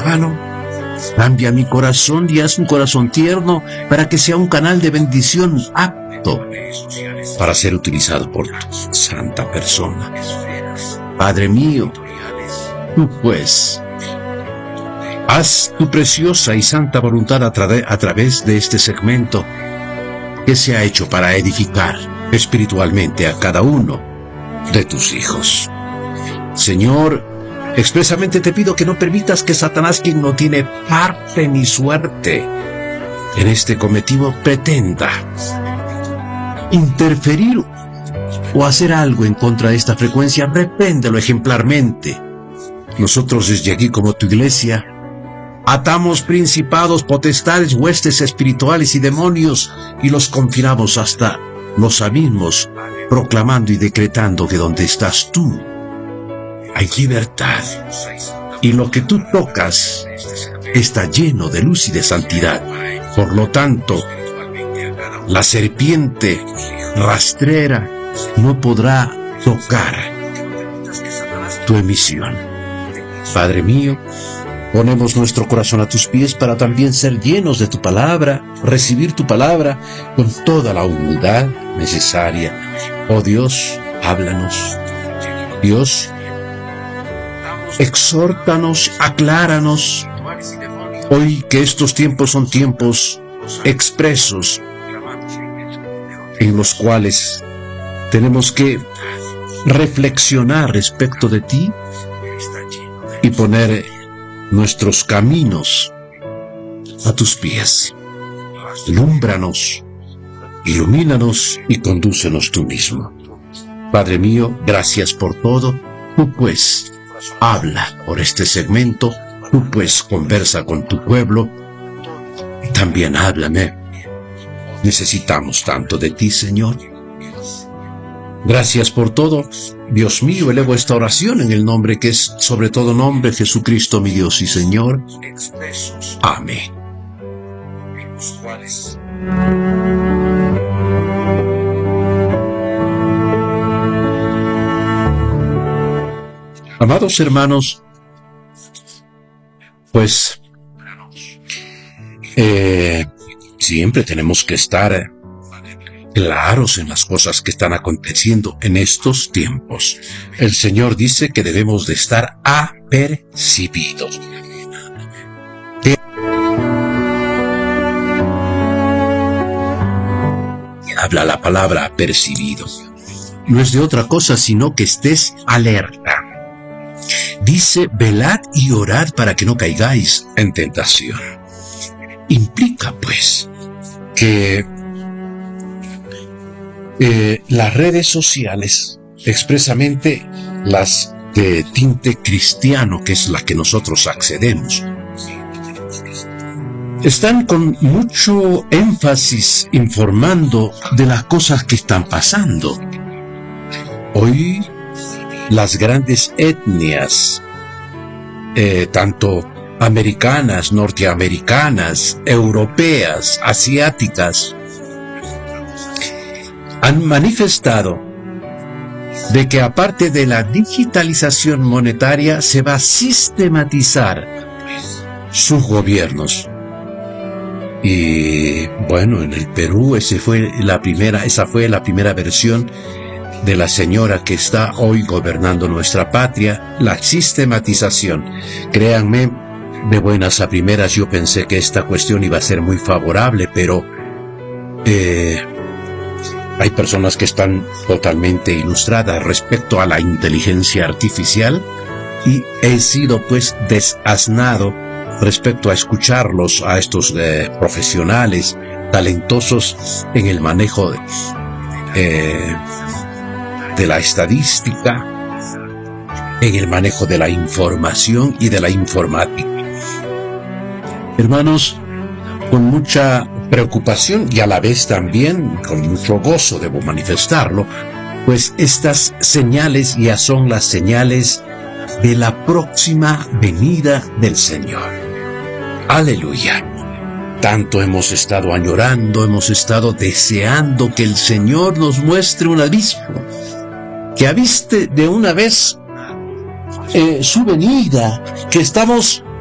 Lávalo, cambia mi corazón y haz un corazón tierno para que sea un canal de bendición apto para ser utilizado por tu santa persona. Padre mío, tú pues, haz tu preciosa y santa voluntad a través de este segmento que se ha hecho para edificar espiritualmente a cada uno de tus hijos. Señor, expresamente te pido que no permitas que Satanás, quien no tiene parte ni suerte en este cometido, pretenda interferir o hacer algo en contra de esta frecuencia. Repréndelo ejemplarmente. Nosotros desde aquí, como tu iglesia, atamos principados, potestades, huestes espirituales y demonios y los confinamos hasta los abismos, proclamando y decretando que donde estás tú hay libertad, y lo que tú tocas está lleno de luz y de santidad. Por lo tanto, la serpiente rastrera no podrá tocar tu emisión. Padre mío, ponemos nuestro corazón a tus pies para también ser llenos de tu palabra, recibir tu palabra con toda la humildad necesaria. Oh Dios, háblanos. Dios, exhórtanos, acláranos. Hoy que estos tiempos son tiempos expresos en los cuales tenemos que reflexionar respecto de ti y poner nuestros caminos a tus pies. Alúmbranos, ilumínanos y condúcenos tú mismo. Padre mío, gracias por todo. Tú pues habla por este segmento, tú pues conversa con tu pueblo y también háblame. Necesitamos tanto de ti, Señor. Gracias por todo. Dios mío, elevo esta oración en el nombre que es sobre todo nombre, Jesucristo, mi Dios y Señor. Amén. Amados hermanos, pues siempre tenemos que estar claros en las cosas que están aconteciendo en estos tiempos. El Señor dice que debemos de estar apercibidos. Habla la palabra apercibido. No es de otra cosa sino que estés alerta. Dice, velad y orad para que no caigáis en tentación. Implica, pues, que las redes sociales, expresamente las de tinte cristiano, que es la que nosotros accedemos, están con mucho énfasis informando de las cosas que están pasando. Hoy las grandes etnias, tanto americanas, norteamericanas, europeas, asiáticas, han manifestado de que aparte de la digitalización monetaria se va a sistematizar sus gobiernos. Y bueno, en el Perú esa fue la primera versión de la señora que está hoy gobernando nuestra patria, la sistematización. Créanme, de buenas a primeras yo pensé que esta cuestión iba a ser muy favorable, pero hay personas que están totalmente ilustradas respecto a la inteligencia artificial y he sido pues desasnado respecto a escucharlos, a estos profesionales talentosos en el manejo de la estadística, en el manejo de la información y de la informática. Hermanos, con mucha preocupación y a la vez también con mucho gozo debo manifestarlo, pues estas señales ya son las señales de la próxima venida del Señor. Aleluya. Tanto hemos estado añorando, hemos estado deseando que el Señor nos muestre un abismo, que aviste de una vez su venida, que estamos